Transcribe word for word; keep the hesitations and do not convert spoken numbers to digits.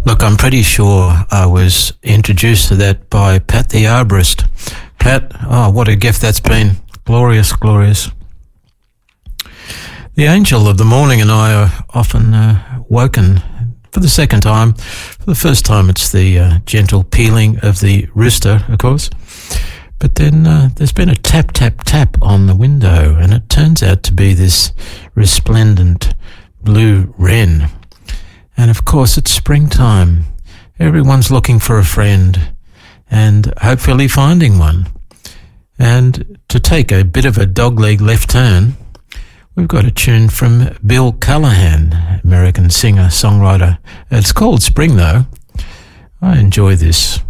Look, I'm pretty sure I was introduced to that by Pat the Arborist. Pat, oh, what a gift that's been. Glorious, glorious. The angel of the morning and I are often uh, woken for the second time. For the first time, it's the uh, gentle pealing of the rooster, of course. But then uh, there's been a tap, tap, tap on the window, and it turns out to be this resplendent blue wren. And of course, it's springtime. Everyone's looking for a friend and hopefully finding one. And to take a bit of a dogleg left turn, we've got a tune from Bill Callahan, American singer, songwriter. It's called Spring, though. I enjoy this.